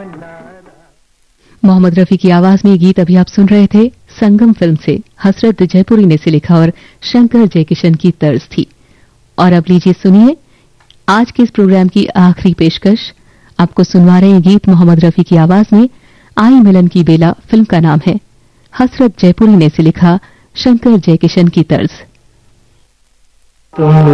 मोहम्मद रफी की आवाज में गीत अभी आप सुन रहे थे संगम फिल्म से। हसरत जयपुरी ने इसे लिखा और शंकर जयकिशन की तर्ज थी। और अब लीजिए सुनिए आज के इस प्रोग्राम की आखिरी पेशकश। आपको सुनवा रहे हैं गीत मोहम्मद रफी की आवाज में। आई मिलन की बेला फिल्म का नाम है। हसरत जयपुरी ने इसे लिखा, शंकर जयकिशन की तर्ज।